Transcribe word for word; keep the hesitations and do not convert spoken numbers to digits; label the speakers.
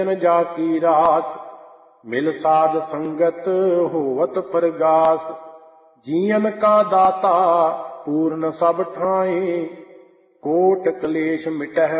Speaker 1: जाकी रास, मिल साध संगत होवत परगास। जीवन का दाता पूर्ण सब ठाए, कोट कलेश मिटह